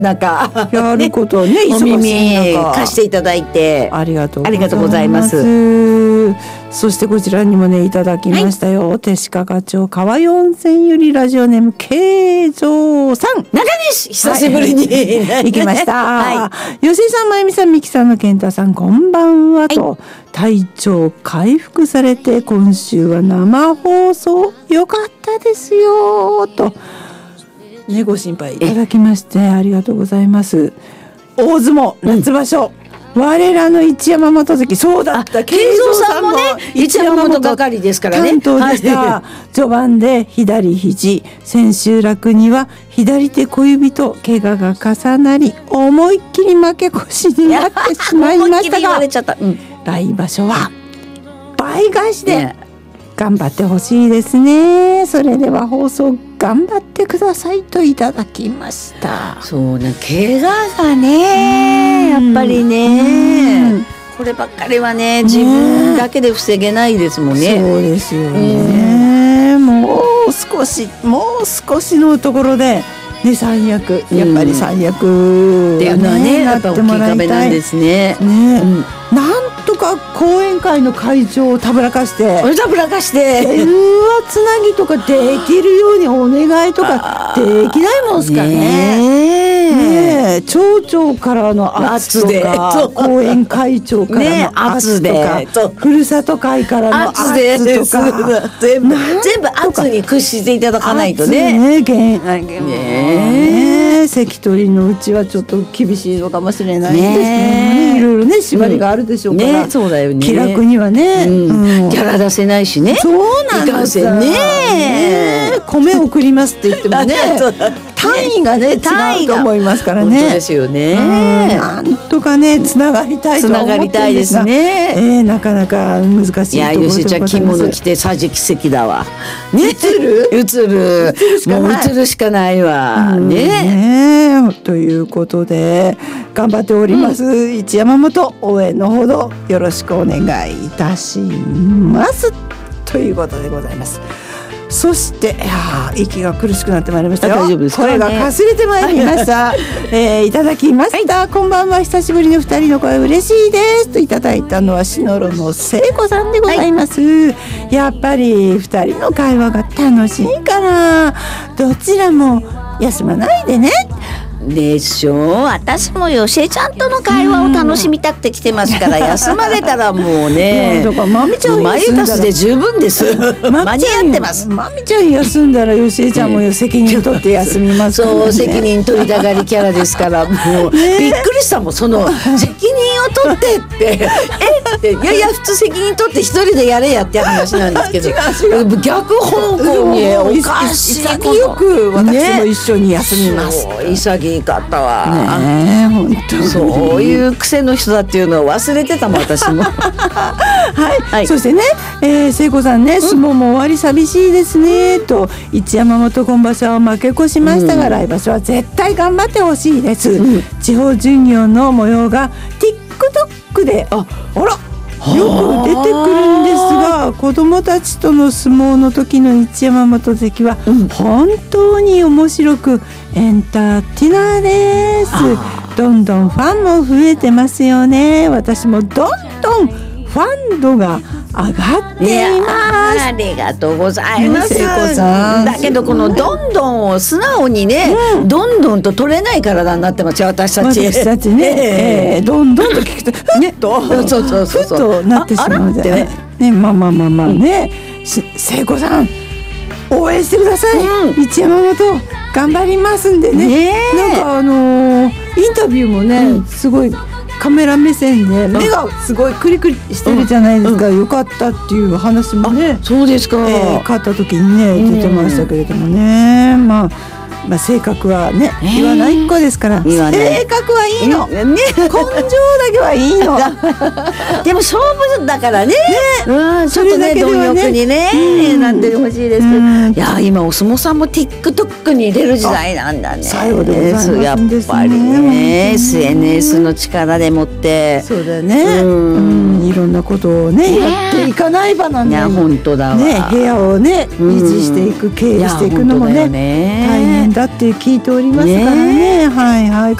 なんかやることをねお耳貸していただいてありがとうございます。 そしてこちらにもねいただきましたよ、手鹿課長川湯温泉よりラジオネーム慶三さん、 中西久しぶりに、 行きました、 はい、 吉井さん、まゆみさん、みきさんの健太さん、こんばんはと、体調回復されて今週は生放送よかったですよとね、ご心配いただきましてありがとうございます。大相撲夏場所、我らの一山本関、そうだった、 慶三さんもね一山本係ですからね、 担当でした、序盤で左肘、千秋楽には左手小指と怪我が重なり思いっきり負け越しになってしまいましたが来場所は倍返しで頑張ってほしいですね。それでは放送頑張ってくださいといただきました。 そうね、怪我がねやっぱりねこればっかりはね自分だけで防げないですもんね。 そうですよね、もう少しのところでね、三役、やっぱり三役っていうのはねなってもらいたいなんですね。 なんとか講演会の会場をたぶらかして電話つなぎとかできるようにお願いとかできないもんすかね。町長からの圧とか講演会長からの圧とかふるさと会からの圧とか全部圧に屈していただかないとね。 関取のうちはちょっと厳しいのかもしれないですね。いろいろね縛りがあるでしょうから、 そうだよね、 気楽にはね、 ギャラ出せないしね。 そうなんですよね。米を送りますって言ってもね単位がね違うと思いますからね。 本当ですよね。 なんとかねつながりたいと思ってるんですが、なかなか難しいところでございます。いや、 吉ちゃん着物着て桟敷席だわ。 映るもう映るしかないわね。 ということで頑張っております、一山本、応援のほどよろしくお願いいたしますということでございます。そして息が苦しくなってまいりましたよ。 大丈夫ですか、 声がかすれてまいりました、いただきました、こんばんは、久しぶりの2人の声嬉しいですといただいたのはしのろの聖子さんでございます、やっぱり2人の会話が楽しいからどちらも休まないでねでしょ。私もよしえちゃんとの会話を楽しみたくて来てますから、休まれたらもうねだからまみちゃんマイタスで十分です間に合ってます。 まみちゃん休んだらよしえちゃんも責任取って休みますからね。 そう責任取りたがりキャラですからもうびっくりしたもん、その責任を取ってってっていや普通責任取って一人でやれやって話なんですけど逆方向におかしいこと潔く私も一緒に休みます、 潔いかったわ本当そういう癖の人だっていうのを忘れてたもん私もはい、そしてね、聖子さんね、相撲も終わり寂しいですねと、一山本今場所は負け越しましたが、来場所は絶対頑張ってほしいです、地方巡業の模様が TikTok であらよく出てくるんですが、子供たちとの相撲の時の一山本関は本当に面白くエンターテイナーです。どんどんファンも増えてますよね。私もどんどんファン度が上がっています。 ありがとうございます。だけどこのどんどんを素直にね、どんどんと取れない体になってますよ私たちね、どんどんと聞くとねふとなってしまうじゃね。まあね、聖子さん応援してください、一山本頑張りますんでね。なんかインタビューもね、すごいカメラ目線で目がすごいクリクリしてるじゃないですか、よかったっていう話もね、 そうですか、 勝った時にね出てましたけれどもね、まあ性格はね言わない子ですから、性格はいいの、根性だけはいいのでも勝負だからね、ちょっとね貪欲にねなってほしいですけど、いや今お相撲さんも TikTok に出る時代なんだね。 最後でございますやっぱりね SNS の力でもってそうだね、いろんなことをねやっていかないばなんだよ。 本当だわね、部屋をね維持していく経営していくのもね大変変だって聞いておりますからね。はいはい。